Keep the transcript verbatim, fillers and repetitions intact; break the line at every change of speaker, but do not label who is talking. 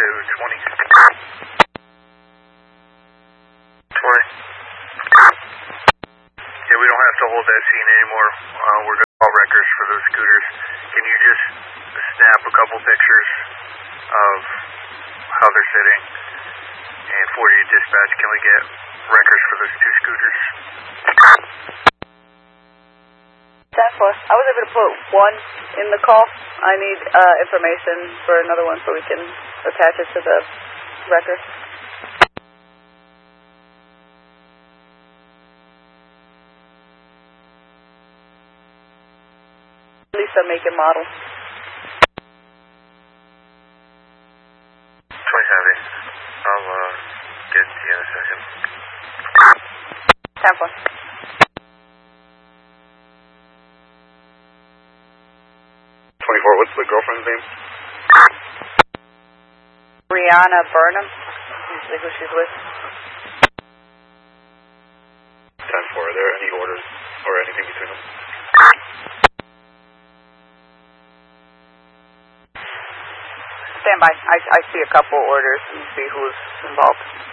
to twenty. twenty. Yeah, we don't have to hold that scene anymore. Uh, we're going to call records for those scooters. Can you just snap a couple pictures of how they're sitting? And forty dispatch, can we get records for those two scooters?
ten four. I was able to put one in the call. I need uh, information for another one so we can attach it to the record. Lisa, make and model.
twenty heavy. I'll uh, get to you in a second.
ten four.
twenty-four, what's the girlfriend's name?
Brianna Burnham. Usually who she's with.
ten four, are there any orders or anything between them?
Stand by. I, I see a couple orders and see who's involved.